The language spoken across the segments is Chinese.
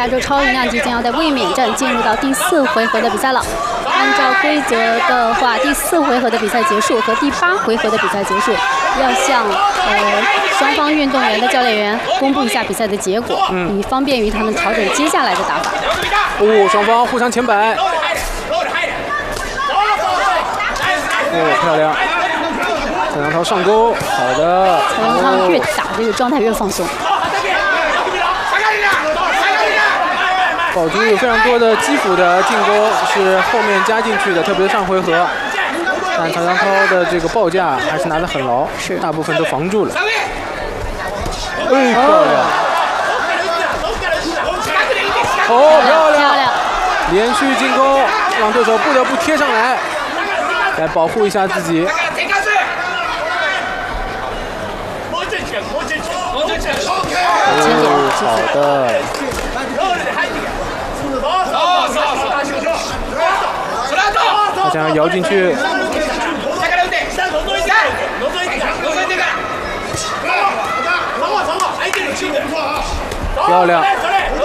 亚洲超人量级将要在卫冕战进入到第4回合的比赛了。按照规则的话，第4回合的比赛结束和第8回合的比赛结束，要向双方运动员的教练员公布一下比赛的结果，以方便于他们调整接下来的打法。 双方互相前摆。漂亮！蔡阳涛上钩，好的。 蔡阳涛越打这个状态越放松。 宝珠有非常多的基辅的进攻是后面加进去的，特别是上回合。但蔡阳涛的这个报价还是拿得很牢， 是大部分都防住了。漂亮！漂亮！连续进攻，让对手不得不贴上来。来保护一下自己。好的。他想要摇进去。漂亮。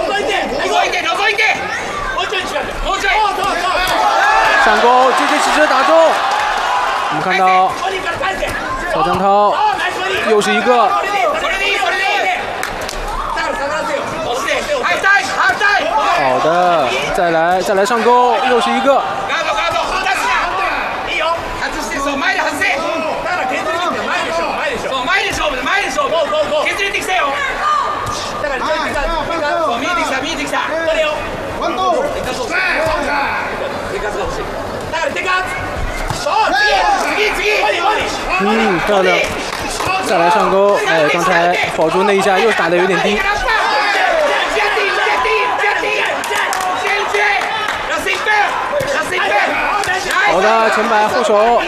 上钩，接接起打中。我们看到蔡江涛又是一个。好的，再来上钩，又是一个。漂亮！再来上钩，刚才宝珠那一下又打得有点低。好的，前摆后手。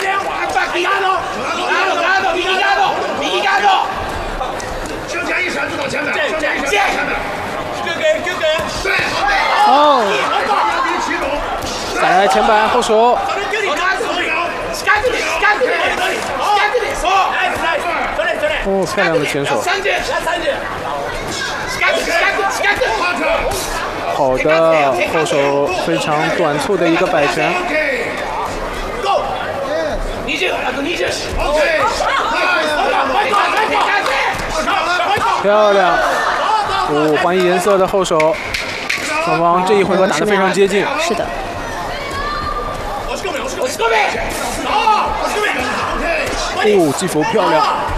再来前摆后手。漂亮的前手。好的，后手非常短促的一个摆拳。漂亮！还原颜色的后手，双方这一回合打得非常接近。 是的。 基辅漂亮。